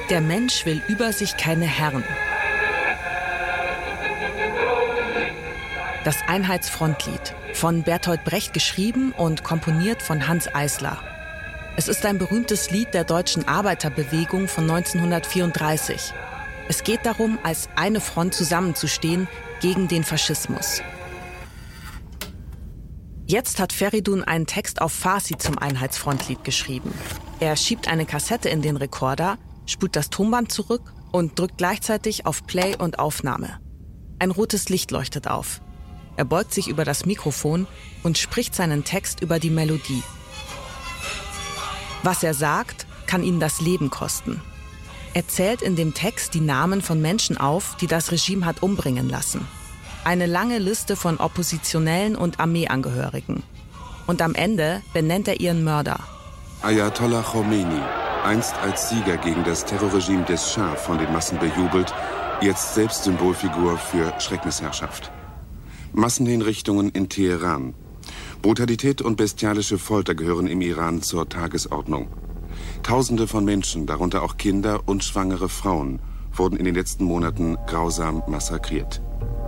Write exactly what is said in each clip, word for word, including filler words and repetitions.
Der Mensch will über sich keine Herren. Das Einheitsfrontlied, von Bertolt Brecht geschrieben und komponiert von Hanns Eisler. Es ist ein berühmtes Lied der deutschen Arbeiterbewegung von neunzehnhundertvierunddreißig. Es geht darum, als eine Front zusammenzustehen gegen den Faschismus. Jetzt hat Feridun einen Text auf Farsi zum Einheitsfrontlied geschrieben. Er schiebt eine Kassette in den Rekorder, spult das Tonband zurück und drückt gleichzeitig auf Play und Aufnahme. Ein rotes Licht leuchtet auf. Er beugt sich über das Mikrofon und spricht seinen Text über die Melodie. Was er sagt, kann ihn das Leben kosten. Er zählt in dem Text die Namen von Menschen auf, die das Regime hat umbringen lassen. Eine lange Liste von Oppositionellen und Armeeangehörigen. Und am Ende benennt er ihren Mörder. Ayatollah Khomeini, einst als Sieger gegen das Terrorregime des Schah von den Massen bejubelt, jetzt selbst Symbolfigur für Schreckensherrschaft. Massenhinrichtungen in Teheran. Brutalität und bestialische Folter gehören im Iran zur Tagesordnung. Tausende von Menschen, darunter auch Kinder und schwangere Frauen, wurden in den letzten Monaten grausam massakriert.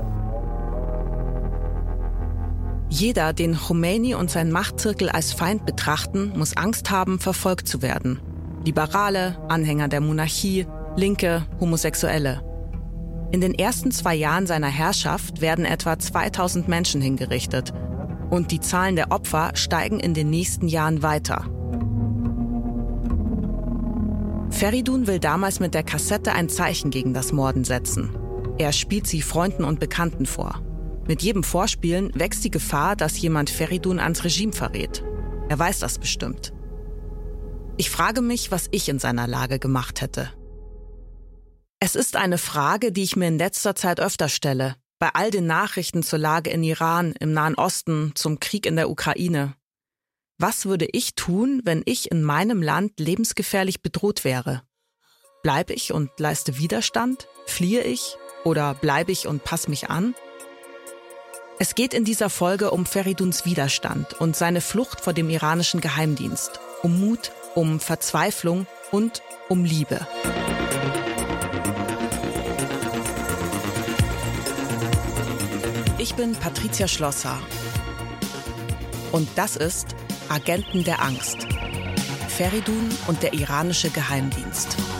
Jeder, den Khomeini und sein Machtzirkel als Feind betrachten, muss Angst haben, verfolgt zu werden. Liberale, Anhänger der Monarchie, Linke, Homosexuelle. In den ersten zwei Jahren seiner Herrschaft werden etwa zweitausend Menschen hingerichtet. Und die Zahlen der Opfer steigen in den nächsten Jahren weiter. Feridun will damals mit der Kassette ein Zeichen gegen das Morden setzen. Er spielt sie Freunden und Bekannten vor. Mit jedem Vorspielen wächst die Gefahr, dass jemand Feridun ans Regime verrät. Er weiß das bestimmt. Ich frage mich, was ich in seiner Lage gemacht hätte. Es ist eine Frage, die ich mir in letzter Zeit öfter stelle. Bei all den Nachrichten zur Lage in Iran, im Nahen Osten, zum Krieg in der Ukraine. Was würde ich tun, wenn ich in meinem Land lebensgefährlich bedroht wäre? Bleibe ich und leiste Widerstand? Fliehe ich? Oder bleibe ich und passe mich an? Es geht in dieser Folge um Feriduns Widerstand und seine Flucht vor dem iranischen Geheimdienst. Um Mut, um Verzweiflung und um Liebe. Ich bin Patricia Schlosser. Und das ist Agenten der Angst. Feridun und der iranische Geheimdienst.